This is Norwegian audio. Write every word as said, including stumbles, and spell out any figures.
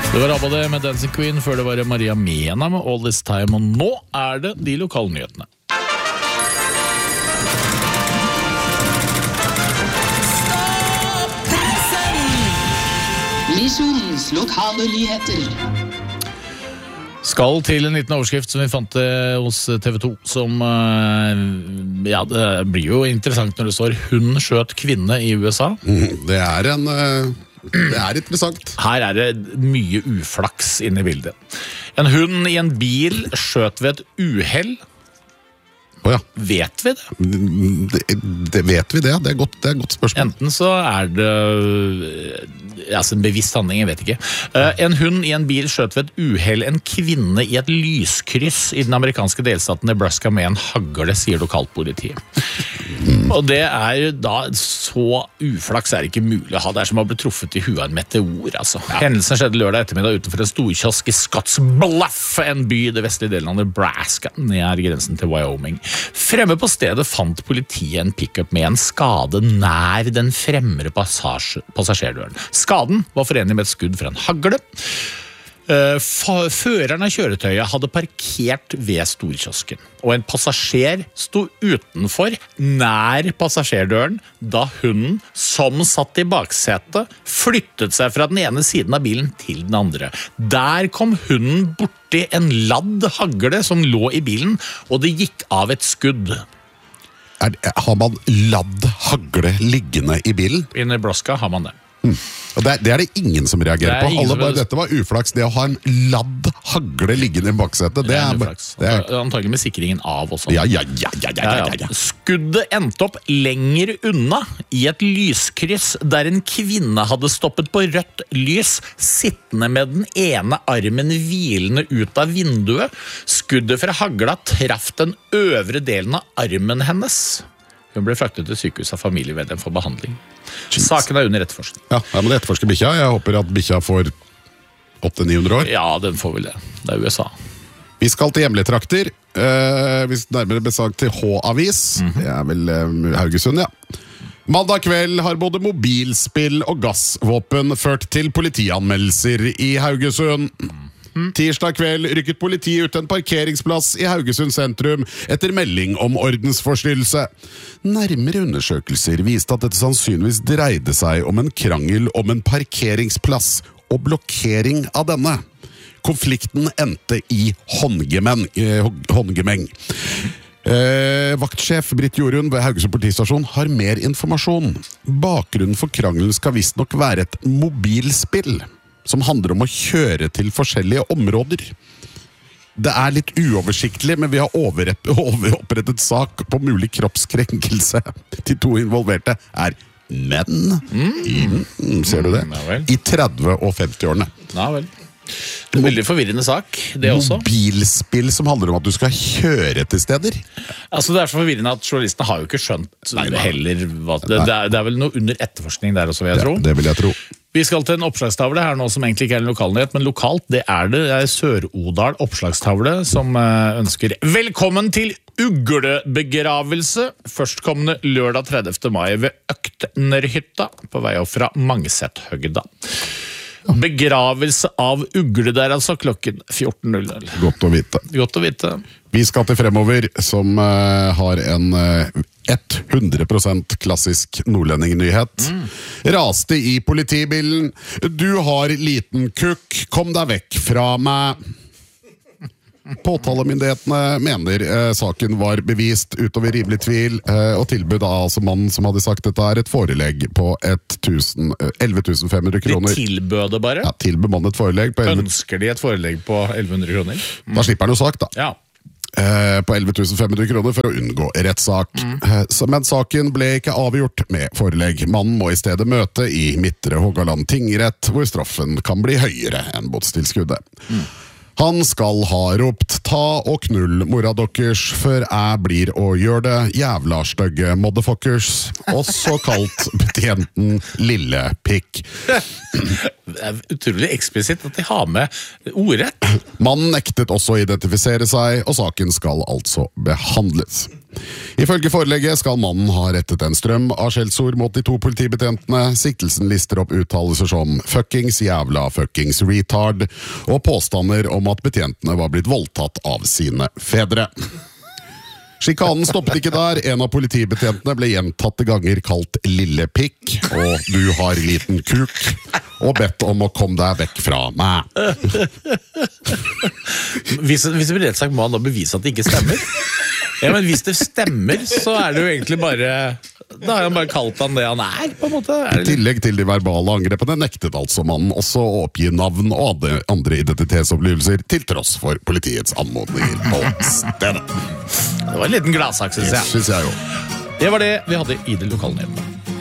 Det var Abba det med Dancing Queen, før det var Maria Mena med All This Time, og nå er det de lokale nyhetene. Misjonens lokale nyheter. Skal til en liten overskrift som vi fant hos T V to, som, ja, det blir jo interessant når det står «Hun skjøt kvinne i U S A». Det er en... Det er interessant. Her er det mye uflaks inne i bildet. En hund i en bil skjøt ved et uhell. Oh ja. Vet vi det? det? Det vet vi det, det er godt, det er et godt spørsmål. Enten så er det altså en bevisst handling, jeg vet ikke. En hund i en bil skjøt ved et uhell en kvinne i et lyskryss i den amerikanske delstaten Nebraska med en hagle, sier lokalpolitiet. Og det er da så uflaks er ikke mulig å ha. Det er som å bli truffet i huet av en meteor, altså. Ja. Hendelsen skjedde lørdag ettermiddag utenfor en storkiosk i Scottsbluff, en by i det vestlige delen av Nebraska, nær grensen til Wyoming. Fremme på stedet fant politiet en pickup med en skade nær den fremre passasjerdøren. Skaden var forenlig med et skudd fra en hagle. Føreren av kjøretøyet hadde parkert ved storkiosken, og en passasjer sto utenfor nær passasjerdøren da hunden, som satt i baksetet, flyttet seg fra den ene siden av bilen til den andre. Der kom hunden borti en ladd hagle som lå i bilen, og det gikk av et skudd. Er, har man ladd hagle liggende i bilen? I Nebraska har man det. Hmm. Og det, det er det ingen som reagerer på. Alle bare, som... dette var uflaks. Det å ha en ladd hagle liggende i baksetet, det, det er uflaks. Det er antagelig med sikringen av også. Ja, ja, ja, ja, ja, ja, ja. Skuddet endte opp lenger unna i et lyskryss der en kvinne hadde stoppet på rødt lys, sittende med den ene armen hvilende ut av vinduet. Skuddet fra hagla traff den øvre delen av armen hennes. Hun ble fraktet til sykehus av familievedlem for behandling. Jeez. Saken er under etterforskning. Ja, jeg må etterforske bikkja. Jeg håper at bikkja får åtte til ni hundre år. Ja, den får vel det. Det er U S A. Vi skal til hjemlige trakter. Uh, vi nærmere besag til H-avis. Mm-hmm. Det er vel uh, Haugesund, ja. Mandag kveld har både mobilspill og gassvåpen ført til politianmeldelser i Haugesund. Tirsdag kveld rykket politiet ut en parkeringsplass i Haugesund sentrum etter melding om ordensforstyrrelse. Nærmere undersøkelser viste at dette sannsynligvis dreide seg om en krangel om en parkeringsplass og blokkering av denne. Konflikten endte i håndgemeng. Eh, håndgemeng. Eh, vaktsjef Britt Jorunn ved Haugesund politistasjon har mer informasjon. Bakgrunnen for krangelen skal visst nok være et mobilspill som handler om å kjøre til forskjellige områder. Det er litt uoversiktlig, men vi har opprettet sak på mulig kroppskrenkelse. De to involverte er menn. Mm. Mm, ser du det? I tredve- og femti-årene. Ja vel. Det er en veldig forvirrende sak, det også. Mobilspill som handler om at du skal kjøre til steder. Altså det er så forvirrende at journalistene har jo ikke skjønt nei, nei. heller hva, det, det, er, det er vel noe under etterforskning der også, vil jeg det, tro. Det vil jeg tro. Vi skal til en oppslagstavle her nå som egentlig ikke er en lokalnyhet, men lokalt, det er det. Det er Sør-Odal oppslagstavle som ønsker velkommen til uglebegravelse førstkommende lørdag tredivte mai ved Øktnerhytta på vei opp fra Mangsetthøgda. Begravelse av ugle der altså klokken fjorten null null. Godt å vite. Godt å vite. Vi skal til Fremover, som uh, har en uh, hundre prosent klassisk nordlending-nyhet. Mm. Raste i politibilen. Du har liten kukk, kom deg vekk fra meg. Påtalemyndighetene mener eh, saken var bevist utover rimelig tvil, eh, og tilbud av altså mannen som hadde sagt dette er et forelegg på elleve tusen fem hundre kroner. De tilbød det bare? Ja, tilbød mannen et forelegg på elleve Ønsker de et forelegg på elleve hundre kroner? Mm. Da slipper han jo sak, da. Ja. Eh, på elleve tusen fem hundre kroner for å unngå rettssak. Mm. Eh, så, men saken ble ikke avgjort med forelegg. Mannen må i stedet møte i Midtre Hågaland tingrett, hvor straffen kan bli høyere enn botstilskuddet. Mm. Han skal ha ropt ta og knull mora dokkers før jeg blir og gjør det, jævla støgge motherfuckers, også kalt betjenten lille pikk. Det er utrolig eksplisitt at de har med ordrett. Mannen nektet også å identifisere seg, og saken skal altså behandles. Ifølge forelegget skal mannen ha rettet en strøm av skjellsord mot de to politibetjentene. Siktelsen lister opp uttalelser som fuckings jævla fuckings retard, og påstander om at betjentene var blitt voldtatt av sine fedre. Sjikanen stoppet ikke der. En av politibetjentene ble gjentatte ganger kalt lille pikk, og du har liten kuk, og bedt om å komme deg vekk fra meg. Hvis, hvis det blir rett sagt, må han da bevise at det ikke stemmer? Ja, men hvis det stemmer, så er det jo egentlig bare... Da har han bare kalt han det han er, på en måte. I tillegg til de verbale angrepene nektet altså mannen også å oppgi navn og andre identitetsopplevelser, til tross for politiets anmodninger på stedet. Det var en liten gladsak, synes jeg. Det synes jeg jo. Det var det vi hadde i det lokale nyhetene.